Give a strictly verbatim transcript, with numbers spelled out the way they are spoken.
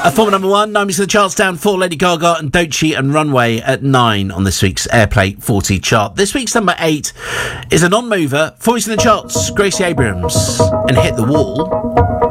Uh, former number one, nine weeks in the charts, down four, Lady Gaga and Don't Cheat and Runway at nine on this week's Airplay forty chart. This week's number eight is a non-mover, four weeks in the charts, Gracie Abrams and Hit the Wall.